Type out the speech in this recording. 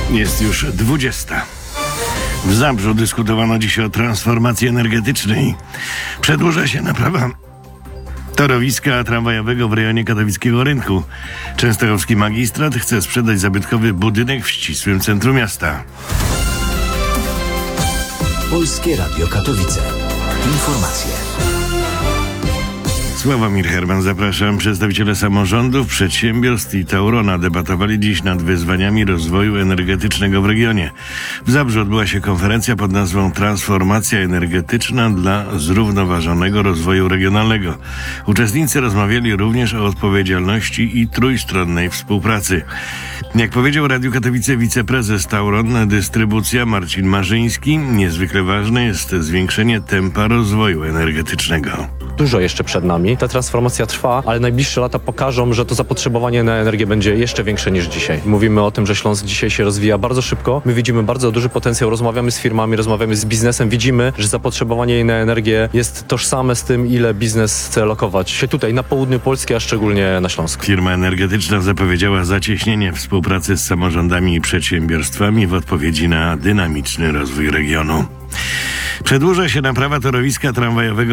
Jest już 20. W Zabrzu dyskutowano dziś o transformacji energetycznej. Przedłuża się naprawa torowiska tramwajowego w rejonie katowickiego rynku. Częstochowski magistrat chce sprzedać zabytkowy budynek w ścisłym centrum miasta. Polskie Radio Katowice. Informacje. Sławomir Herman, zapraszam. Przedstawiciele samorządów, przedsiębiorstw i Taurona debatowali dziś nad wyzwaniami rozwoju energetycznego w regionie. W Zabrzu odbyła się konferencja pod nazwą Transformacja energetyczna dla zrównoważonego rozwoju regionalnego. Uczestnicy rozmawiali również o odpowiedzialności i trójstronnej współpracy. Jak powiedział Radiu Katowice wiceprezes Tauron Dystrybucja Marcin Marzyński, niezwykle ważne jest zwiększenie tempa rozwoju energetycznego. Dużo jeszcze przed nami. Ta transformacja trwa, ale najbliższe lata pokażą, że to zapotrzebowanie na energię będzie jeszcze większe niż dzisiaj. Mówimy o tym, że Śląsk dzisiaj się rozwija bardzo szybko. My widzimy bardzo duży potencjał, rozmawiamy z firmami, rozmawiamy z biznesem. Widzimy, że zapotrzebowanie na energię jest tożsame z tym, ile biznes chce lokować się tutaj, na południu Polski, a szczególnie na Śląsku. Firma energetyczna zapowiedziała zacieśnienie współpracy z samorządami i przedsiębiorstwami w odpowiedzi na dynamiczny rozwój regionu. Przedłuża się naprawa torowiska tramwajowego